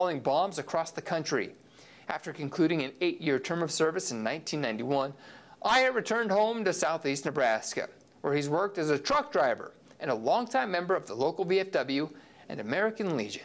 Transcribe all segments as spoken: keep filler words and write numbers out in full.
installing bombs across the country. After concluding an eight-year term of service in nineteen ninety-one, Ayer returned home to southeast Nebraska, where he's worked as a truck driver and a longtime member of the local V F W and American Legion.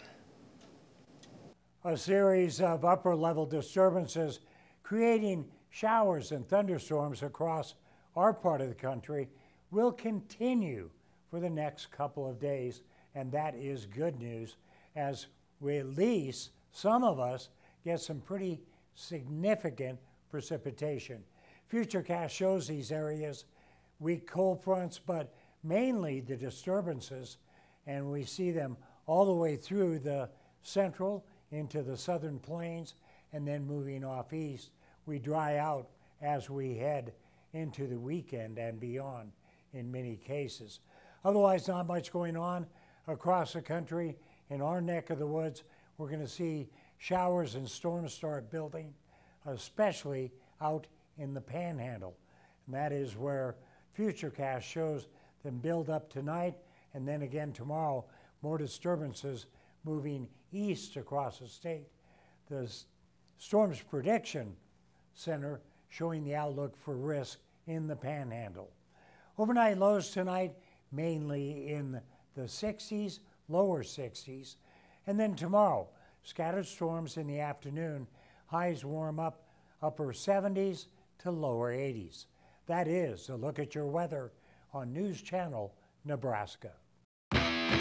A series of upper-level disturbances creating showers and thunderstorms across our part of the country will continue for the next couple of days, and that is good news, as we, at least some of us, get some pretty significant precipitation. Futurecast shows these areas weak cold fronts, but mainly the disturbances, and we see them all the way through the central into the southern plains, and then moving off east. We dry out as we head into the weekend and beyond in many cases. Otherwise, not much going on across the country. In our neck of the woods, we're going to see showers and storms start building, especially out in the Panhandle. And that is where Futurecast shows them build up tonight, and then again tomorrow, more disturbances moving east across the state. The Storms Prediction Center showing the outlook for risk in the Panhandle. Overnight lows tonight, mainly in the sixties, lower sixties. And then tomorrow, scattered storms in the afternoon, highs warm up upper seventies to lower eighties. That is a look at your weather on News Channel Nebraska.